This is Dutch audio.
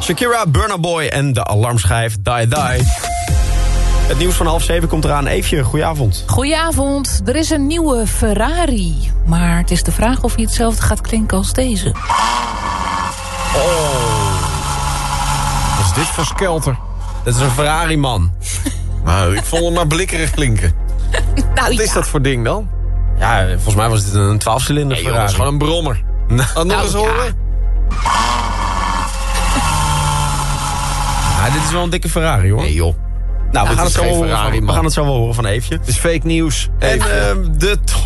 Shakira, Burna Boy en de alarmschijf Die Die. Het nieuws van 6:30 komt eraan. Eefje, goedenavond. Goedenavond. Er is een nieuwe Ferrari. Maar het is de vraag of hij hetzelfde gaat klinken als deze. Wat is dit voor skelter? Dat is een Ferrari, man. Nou, ik vond hem maar blikkerig klinken. Nou, Wat is dat voor ding dan? Ja, volgens mij was dit een 12-cilinder Nee, joh, Ferrari. dat is gewoon een brommer. Nog eens horen? Ja, dit is wel een dikke Ferrari, hoor. Nee, joh. Nou, we dit gaan is het zo geen wel horen Ferrari, van- we man. gaan het zo wel horen van Eefje. Het is fake nieuws. En Even. de